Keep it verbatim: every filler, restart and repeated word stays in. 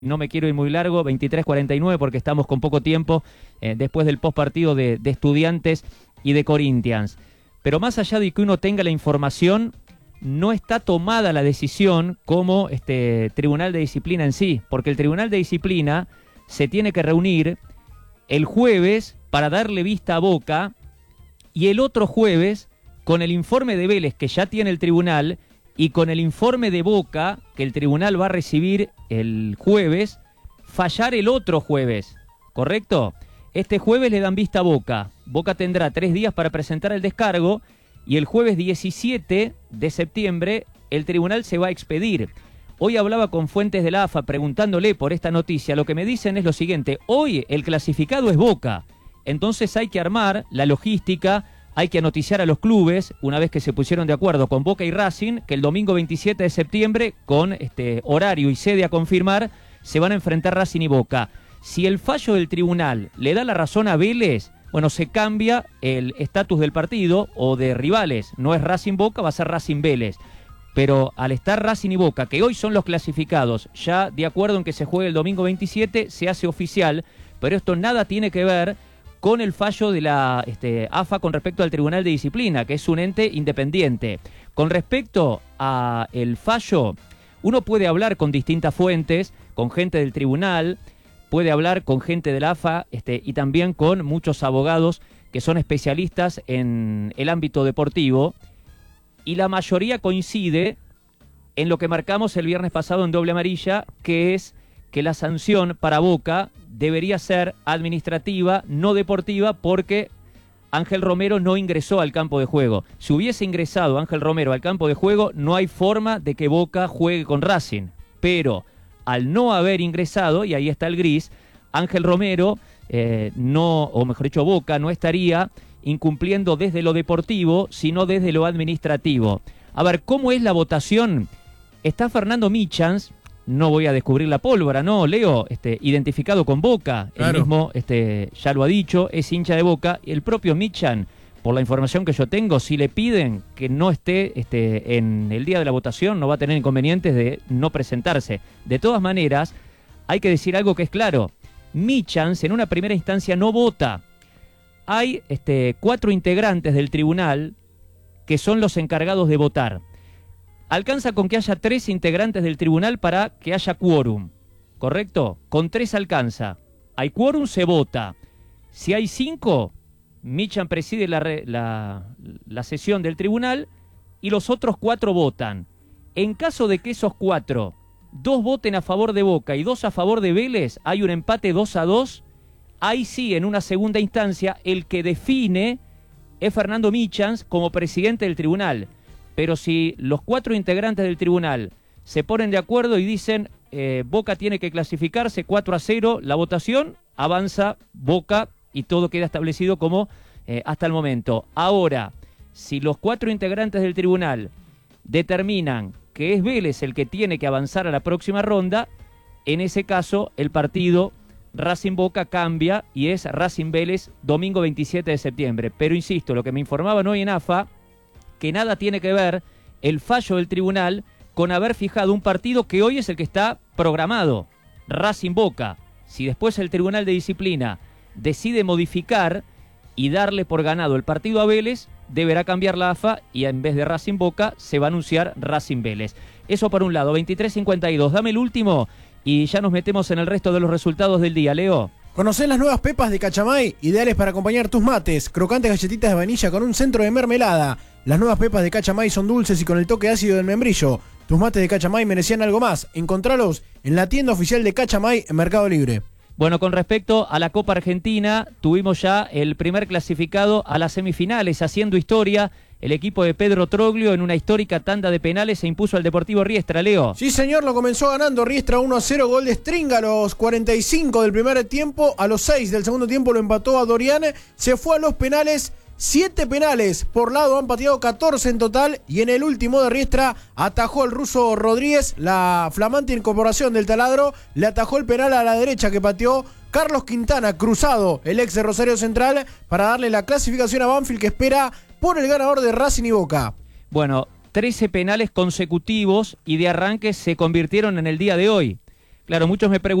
No me quiero ir muy largo, veintitrés cuarenta y nueve porque estamos con poco tiempo eh, después del postpartido de, de Estudiantes y de Corinthians. Pero más allá de que uno tenga la información, no está tomada la decisión como este Tribunal de Disciplina en sí, porque el Tribunal de Disciplina se tiene que reunir el jueves para darle vista a Boca y el otro jueves con el informe de Vélez que ya tiene el tribunal y con el informe de Boca que el tribunal va a recibir el jueves, fallar el otro jueves, ¿correcto? Este jueves le dan vista a Boca. Boca tendrá tres días para presentar el descargo y el jueves diecisiete de septiembre el tribunal se va a expedir. Hoy hablaba con fuentes de la A F A preguntándole por esta noticia. Lo que me dicen es lo siguiente: hoy el clasificado es Boca, entonces hay que armar la logística. Hay que noticiar a los clubes, una vez que se pusieron de acuerdo con Boca y Racing, que el domingo veintisiete de septiembre, con este horario y sede a confirmar, se van a enfrentar Racing y Boca. Si el fallo del tribunal le da la razón a Vélez, bueno, se cambia el estatus del partido o de rivales. No es Racing Boca, va a ser Racing Vélez. Pero al estar Racing y Boca, que hoy son los clasificados, ya de acuerdo en que se juegue el domingo veintisiete, se hace oficial, pero esto nada tiene que ver con el fallo de la este, A F A con respecto al Tribunal de Disciplina, que es un ente independiente. Con respecto al fallo, uno puede hablar con distintas fuentes, con gente del tribunal, puede hablar con gente de la A F A este, y también con muchos abogados que son especialistas en el ámbito deportivo, y la mayoría coincide en lo que marcamos el viernes pasado en Doble Amarilla, que es que la sanción para Boca debería ser administrativa, no deportiva, porque Ángel Romero no ingresó al campo de juego. Si hubiese ingresado Ángel Romero al campo de juego, no hay forma de que Boca juegue con Racing. Pero al no haber ingresado, y ahí está el gris, Ángel Romero, eh, no, o mejor dicho, Boca no estaría incumpliendo desde lo deportivo, sino desde lo administrativo. A ver, ¿cómo es la votación? Está Fernando Michans. No voy a descubrir la pólvora, ¿no, Leo? Este, identificado con Boca, claro. Él mismo este, ya lo ha dicho, es hincha de Boca. El propio Michan, por la información que yo tengo, si le piden que no esté este, en el día de la votación, no va a tener inconvenientes de no presentarse. De todas maneras, hay que decir algo que es claro. Michans en una primera instancia no vota. Hay este, cuatro integrantes del tribunal que son los encargados de votar. Alcanza con que haya tres integrantes del tribunal para que haya quórum, ¿correcto? Con tres alcanza. Hay quórum, se vota. Si hay cinco, Michan preside la, la, la sesión del tribunal y los otros cuatro votan. En caso de que esos cuatro, dos voten a favor de Boca y dos a favor de Vélez, hay un empate dos a dos, ahí sí, en una segunda instancia, el que define es Fernando Michans como presidente del tribunal. Pero si los cuatro integrantes del tribunal se ponen de acuerdo y dicen eh, Boca tiene que clasificarse cuatro a cero, la votación, avanza Boca y todo queda establecido como eh, hasta el momento. Ahora, si los cuatro integrantes del tribunal determinan que es Vélez el que tiene que avanzar a la próxima ronda, en ese caso el partido Racing Boca cambia y es Racing Vélez domingo veintisiete de septiembre. Pero insisto, lo que me informaban hoy en A F A, que nada tiene que ver el fallo del tribunal con haber fijado un partido que hoy es el que está programado, Racing Boca. Si después el Tribunal de Disciplina decide modificar y darle por ganado el partido a Vélez, deberá cambiar la A F A y en vez de Racing Boca se va a anunciar Racing Vélez. Eso por un lado, veintitrés cincuenta y dos. Dame el último y ya nos metemos en el resto de los resultados del día, Leo. ¿Conocés las nuevas pepas de Cachamay? Ideales para acompañar tus mates. Crocantes galletitas de vainilla con un centro de mermelada. Las nuevas pepas de Cachamay son dulces y con el toque ácido del membrillo. Tus mates de Cachamay merecían algo más. Encontralos en la tienda oficial de Cachamay en Mercado Libre. Bueno, con respecto a la Copa Argentina, tuvimos ya el primer clasificado a las semifinales, haciendo historia. El equipo de Pedro Troglio en una histórica tanda de penales se impuso al Deportivo Riestra, Leo. Sí, señor, lo comenzó ganando Riestra uno a cero, gol de Stringa a los cuarenta y cinco del primer tiempo, a los seis del segundo tiempo lo empató a Dorian, se fue a los penales, siete penales por lado, han pateado catorce en total y en el último de Riestra atajó el ruso Rodríguez, la flamante incorporación del taladro, le atajó el penal a la derecha que pateó Carlos Quintana, cruzado, el ex de Rosario Central, para darle la clasificación a Banfield que espera por el ganador de Racing y Boca. Bueno, trece penales consecutivos y de arranque se convirtieron en el día de hoy. Claro, muchos me preguntan